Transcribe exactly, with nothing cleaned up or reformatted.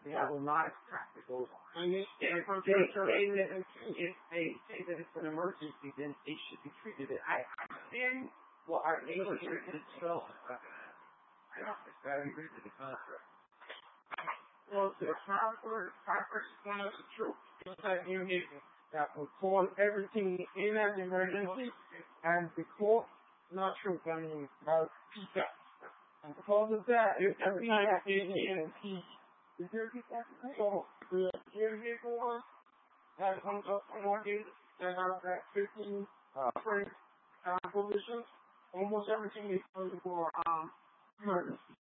that will not practical. And if they say that if they say that it's an emergency, then they should be treated. I understand what our neighbors are going to tell us. I don't necessarily agree with the contract. Well, the proper, proper response is true. Just like you need that will call everything in an emergency, and the call, not true, I mean, about pizza. And because of that, every night I get in and see, is there people so the vehicle one that comes up from one gate and out that fifteen different uh, positions, almost everything is for um emergency.